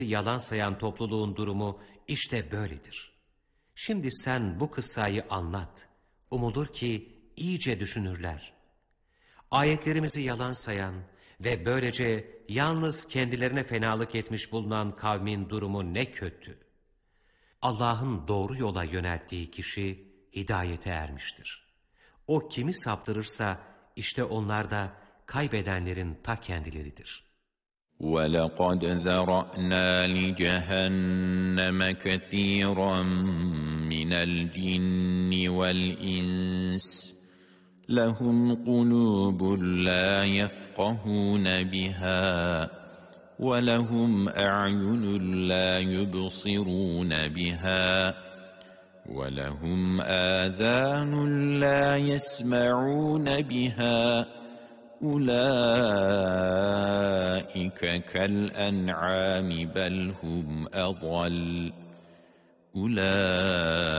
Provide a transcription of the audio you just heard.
yalan sayan topluluğun durumu işte böyledir. Şimdi sen bu kıssayı anlat. Umulur ki iyice düşünürler. Ayetlerimizi yalan sayan ve böylece yalnız kendilerine fenalık etmiş bulunan kavmin durumu ne kötü. Allah'ın doğru yola yönelttiği kişi hidayete ermiştir. O kimi saptırırsa işte onlar da kaybedenlerin ta kendileridir. وَلَقَدْ ذَرَأْنَا لِجَهَنَّمَ كَثِيرًا مِنَ الْجِنِّ وَالْإِنسِ لَهُمْ قُلُوبٌ لَا يَفْقَهُونَ بِهَا وَلَهُمْ أَعْيُنٌ لَا يُبْصِرُونَ بِهَا وَلَهُمْ آذَانٌ لَا يَسْمَعُونَ بِهَا أُولَٰئِكَ كَالْأَنْعَامِ بَلْ هُمْ أَضَلُّ أُولَٰئِكَ